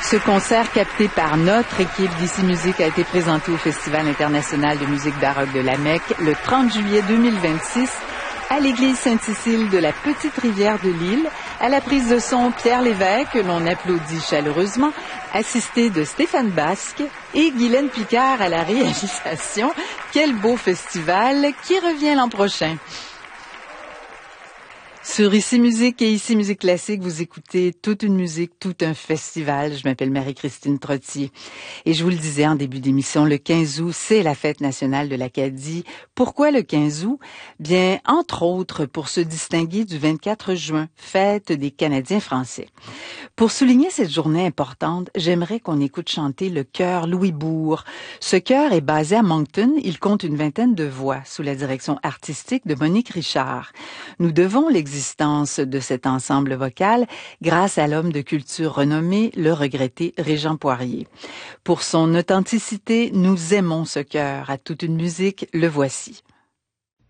Ce concert capté par notre équipe d'Ici Musique a été présenté au Festival international de musique baroque de la Mecque le 30 juillet 2026 à l'église Sainte-Cécile de la Petite-Rivière de Lille, à la prise de son Pierre Lévesque, que l'on applaudit chaleureusement, assisté de Stéphane Basque et Guylaine Picard à la réalisation. Quel beau festival qui revient l'an prochain. Sur Ici Musique et Ici Musique Classique, vous écoutez toute une musique, tout un festival. Je m'appelle Marie-Christine Trottier. Et je vous le disais en début d'émission, le 15 août, c'est la fête nationale de l'Acadie. Pourquoi le 15 août? Bien, entre autres, pour se distinguer du 24 juin, fête des Canadiens français. Pour souligner cette journée importante, j'aimerais qu'on écoute chanter le chœur Louis Bourg. Ce chœur est basé à Moncton. Il compte une vingtaine de voix sous la direction artistique de Monique Richard. Nous devons l'existence de cet ensemble vocal grâce à l'homme de culture renommé, le regretté Régent Poirier. Pour son authenticité, nous aimons ce chœur. À toute une musique, le voici.